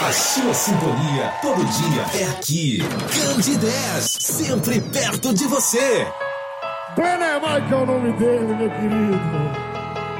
A sua sintonia todo dia é aqui. Candidez, sempre perto de você. Dynamite é o nome dele, meu querido.